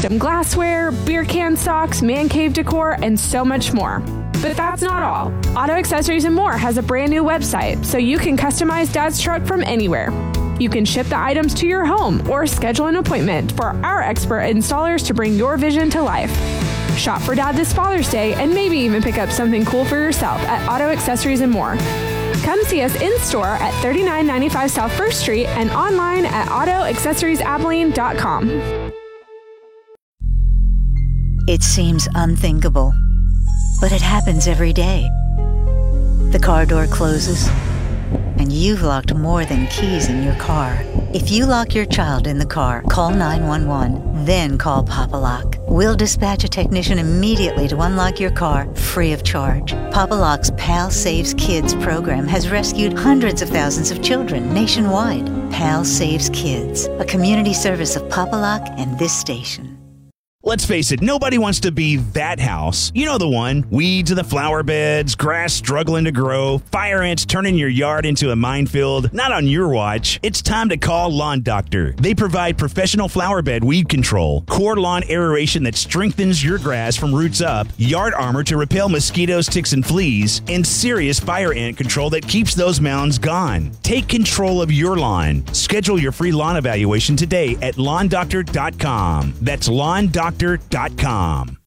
custom glassware, beer can stocks, man cave decor, and so much more. But that's not all. Auto Accessories and More has a brand new website, so you can customize Dad's truck from anywhere. You can ship the items to your home or schedule an appointment for our expert installers to bring your vision to life. Shop for Dad this Father's Day and maybe even pick up something cool for yourself at Auto Accessories and More. Come see us in store at 3995 South 1st Street and online at autoaccessoriesabilene.com. It seems unthinkable, but it happens every day. The car door closes, and you've locked more than keys in your car. If you lock your child in the car, call 911, then call Papa Lock. We'll dispatch a technician immediately to unlock your car free of charge. Papa Lock's Pal Saves Kids program has rescued hundreds of thousands of children nationwide. Pal Saves Kids, a community service of Papa Lock and this station. Let's face it, nobody wants to be that house. You know the one. Weeds in the flower beds, grass struggling to grow, fire ants turning your yard into a minefield. Not on your watch. It's time to call Lawn Doctor. They provide professional flower bed weed control, core lawn aeration that strengthens your grass from roots up, yard armor to repel mosquitoes, ticks, and fleas, and serious fire ant control that keeps those mounds gone. Take control of your lawn. Schedule your free lawn evaluation today at LawnDoctor.com. That's LawnDoctor.com.